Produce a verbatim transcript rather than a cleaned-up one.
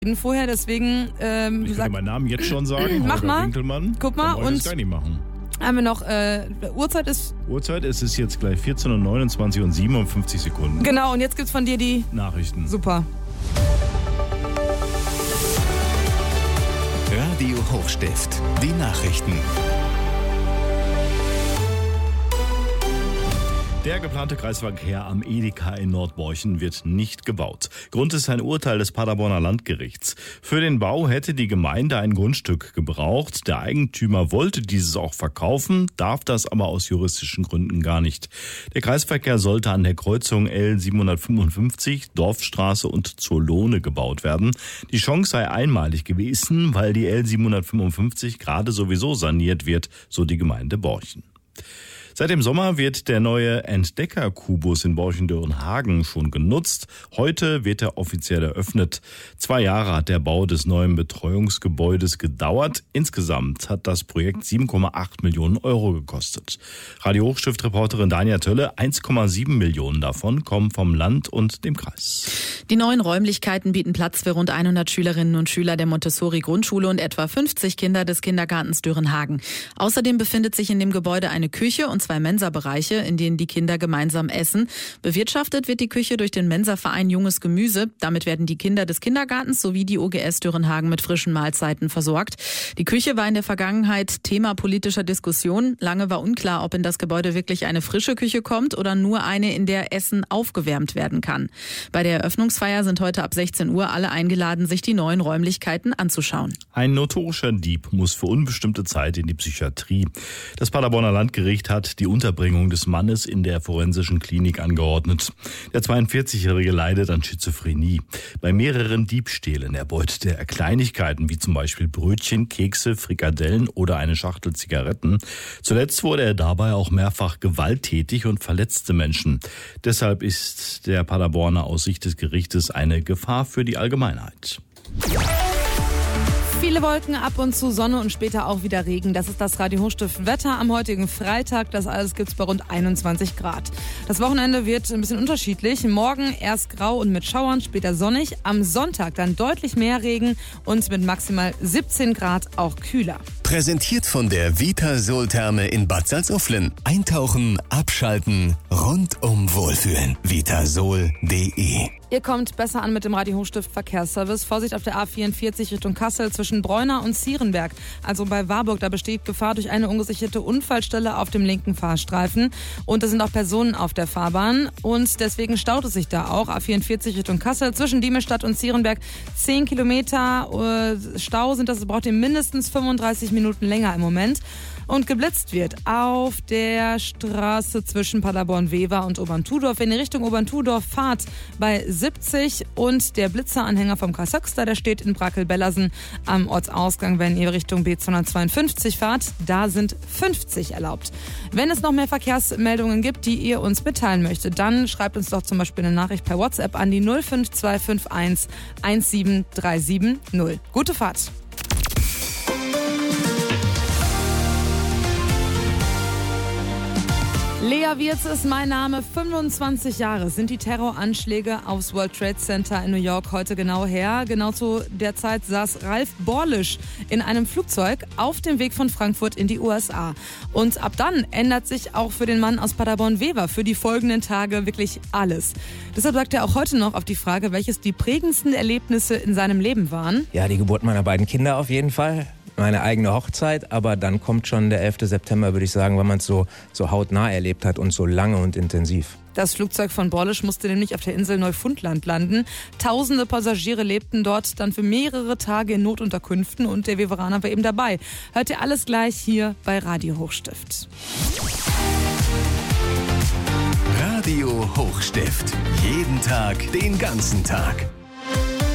vorher, deswegen ähm, ich kann meinen Namen jetzt schon sagen. Mach Holger mal. Winkelmann. Guck mal. Und das gar nicht machen. Haben wir noch, äh, Uhrzeit ist... Uhrzeit ist es jetzt gleich vierzehn Uhr neunundzwanzig und siebenundfünfzig Sekunden. Genau, und jetzt gibt's von dir die... Nachrichten. Super. Radio Hochstift, die Nachrichten. Der geplante Kreisverkehr am Edeka in Nordborchen wird nicht gebaut. Grund ist ein Urteil des Paderborner Landgerichts. Für den Bau hätte die Gemeinde ein Grundstück gebraucht. Der Eigentümer wollte dieses auch verkaufen, darf das aber aus juristischen Gründen gar nicht. Der Kreisverkehr sollte an der Kreuzung L siebenhundertfünfundfünfzig, Dorfstraße und zur Lohne gebaut werden. Die Chance sei einmalig gewesen, weil die L siebenhundertfünfundfünfzig gerade sowieso saniert wird, so die Gemeinde Borchen. Seit dem Sommer wird der neue Entdecker-Kubus in Borchen-Dörenhagen schon genutzt. Heute wird er offiziell eröffnet. Zwei Jahre hat der Bau des neuen Betreuungsgebäudes gedauert. Insgesamt hat das Projekt sieben Komma acht Millionen Euro gekostet. Radio Hochstift-Reporterin Dania Tölle, eins Komma sieben Millionen davon kommen vom Land und dem Kreis. Die neuen Räumlichkeiten bieten Platz für rund hundert Schülerinnen und Schüler der Montessori-Grundschule und etwa fünfzig Kinder des Kindergartens Dörenhagen. Außerdem befindet sich in dem Gebäude eine Küche und zwei Mensa-Bereiche, in denen die Kinder gemeinsam essen. Bewirtschaftet wird die Küche durch den Mensa-Verein Junges Gemüse. Damit werden die Kinder des Kindergartens sowie die O G S Dörenhagen mit frischen Mahlzeiten versorgt. Die Küche war in der Vergangenheit Thema politischer Diskussion. Lange war unklar, ob in das Gebäude wirklich eine frische Küche kommt oder nur eine, in der Essen aufgewärmt werden kann. Bei der Eröffnungsfeier sind heute ab sechzehn Uhr alle eingeladen, sich die neuen Räumlichkeiten anzuschauen. Ein notorischer Dieb muss für unbestimmte Zeit in die Psychiatrie. Das Paderborner Landgericht hat die Unterbringung des Mannes in der forensischen Klinik angeordnet. Der zweiundvierzigjährige leidet an Schizophrenie. Bei mehreren Diebstählen erbeutet er Kleinigkeiten wie zum Beispiel Brötchen, Kekse, Frikadellen oder eine Schachtel Zigaretten. Zuletzt wurde er dabei auch mehrfach gewalttätig und verletzte Menschen. Deshalb ist der Paderborner aus Sicht des Gerichtes eine Gefahr für die Allgemeinheit. Viele Wolken, ab und zu Sonne und später auch wieder Regen. Das ist das Radio Hochstift Wetter am heutigen Freitag. Das alles gibt's bei rund einundzwanzig Grad. Das Wochenende wird ein bisschen unterschiedlich. Morgen erst grau und mit Schauern, später sonnig. Am Sonntag dann deutlich mehr Regen und mit maximal siebzehn Grad auch kühler. Präsentiert von der Vitasol-Therme in Bad Salzuflen. Eintauchen, abschalten, rundum wohlfühlen. vitasol punkt de. Ihr kommt besser an mit dem Radio Hochstift Verkehrsservice. Vorsicht auf der A vierundvierzig Richtung Kassel zwischen Bräuner und Zierenberg. Also bei Warburg, da besteht Gefahr durch eine ungesicherte Unfallstelle auf dem linken Fahrstreifen. Und da sind auch Personen auf der Fahrbahn. Und deswegen staut es sich da auch. A vierundvierzig Richtung Kassel zwischen Diemestadt und Zierenberg. Zehn Kilometer äh, Stau sind das. Braucht ihr mindestens fünfunddreißig Minuten länger im Moment. Und geblitzt wird auf der Straße zwischen Paderborn-Wever und Oberntudorf. Wenn ihr Richtung Oberntudorf fahrt, bei siebzig und der Blitzeranhänger vom Kreis Höxter, der steht in Brackel-Bellersen am Ortsausgang. Wenn ihr Richtung B zweihundertzweiundfünfzig fahrt, da sind fünfzig erlaubt. Wenn es noch mehr Verkehrsmeldungen gibt, die ihr uns mitteilen möchtet, dann schreibt uns doch zum Beispiel eine Nachricht per WhatsApp an die null fünf zwei fünf eins eins sieben drei sieben null. Gute Fahrt! Lea Wirz ist mein Name. fünfundzwanzig Jahre sind die Terroranschläge aufs World Trade Center in New York heute genau her. Genau zu der Zeit saß Ralf Borlisch in einem Flugzeug auf dem Weg von Frankfurt in die U S A. Und ab dann ändert sich auch für den Mann aus Paderborn-Wever für die folgenden Tage wirklich alles. Deshalb sagt er auch heute noch auf die Frage, welches die prägendsten Erlebnisse in seinem Leben waren. Ja, die Geburt meiner beiden Kinder auf jeden Fall. Meine eigene Hochzeit, aber dann kommt schon der elfte September, würde ich sagen, weil man es so, so hautnah erlebt hat und so lange und intensiv. Das Flugzeug von Borlisch musste nämlich auf der Insel Neufundland landen. Tausende Passagiere lebten dort dann für mehrere Tage in Notunterkünften und der Weveraner war eben dabei. Hört ihr alles gleich hier bei Radio Hochstift. Radio Hochstift. Jeden Tag, den ganzen Tag.